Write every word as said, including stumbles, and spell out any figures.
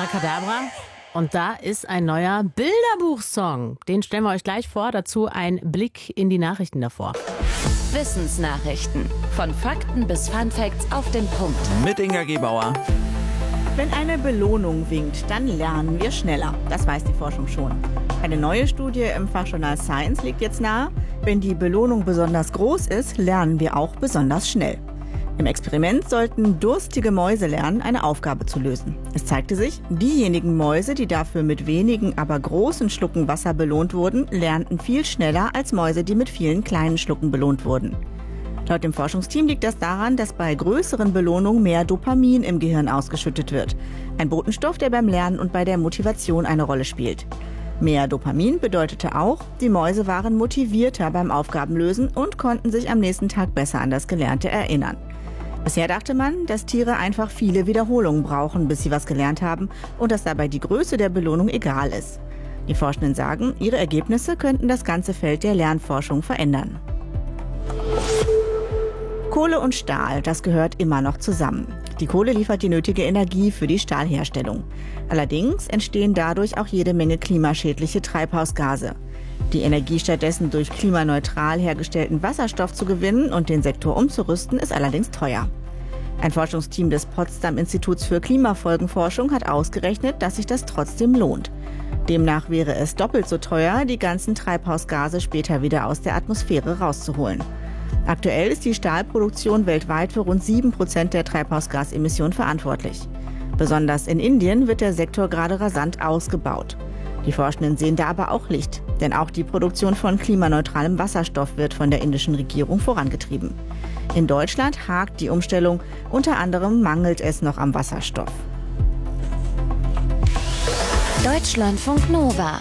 Abracadabra. Und da ist ein neuer Bilderbuchsong. Den stellen wir euch gleich vor. Dazu ein Blick in die Nachrichten davor. Wissensnachrichten. Von Fakten bis Funfacts auf den Punkt. Mit Inga Gebauer. Wenn eine Belohnung winkt, dann lernen wir schneller. Das weiß die Forschung schon. Eine neue Studie im Fachjournal Science legt jetzt nahe, wenn die Belohnung besonders groß ist, lernen wir auch besonders schnell. Im Experiment sollten durstige Mäuse lernen, eine Aufgabe zu lösen. Es zeigte sich, diejenigen Mäuse, die dafür mit wenigen, aber großen Schlucken Wasser belohnt wurden, lernten viel schneller als Mäuse, die mit vielen kleinen Schlucken belohnt wurden. Laut dem Forschungsteam liegt das daran, dass bei größeren Belohnungen mehr Dopamin im Gehirn ausgeschüttet wird. Ein Botenstoff, der beim Lernen und bei der Motivation eine Rolle spielt. Mehr Dopamin bedeutete auch, die Mäuse waren motivierter beim Aufgabenlösen und konnten sich am nächsten Tag besser an das Gelernte erinnern. Bisher dachte man, dass Tiere einfach viele Wiederholungen brauchen, bis sie was gelernt haben und dass dabei die Größe der Belohnung egal ist. Die Forschenden sagen, ihre Ergebnisse könnten das ganze Feld der Lernforschung verändern. Kohle und Stahl, das gehört immer noch zusammen. Die Kohle liefert die nötige Energie für die Stahlherstellung. Allerdings entstehen dadurch auch jede Menge klimaschädliche Treibhausgase. Die Energie stattdessen durch klimaneutral hergestellten Wasserstoff zu gewinnen und den Sektor umzurüsten, ist allerdings teuer. Ein Forschungsteam des Potsdam-Instituts für Klimafolgenforschung hat ausgerechnet, dass sich das trotzdem lohnt. Demnach wäre es doppelt so teuer, die ganzen Treibhausgase später wieder aus der Atmosphäre rauszuholen. Aktuell ist die Stahlproduktion weltweit für rund sieben Prozent der Treibhausgasemissionen verantwortlich. Besonders in Indien wird der Sektor gerade rasant ausgebaut. Die Forschenden sehen da aber auch Licht, denn auch die Produktion von klimaneutralem Wasserstoff wird von der indischen Regierung vorangetrieben. In Deutschland hakt die Umstellung, unter anderem mangelt es noch am Wasserstoff. Deutschlandfunk Nova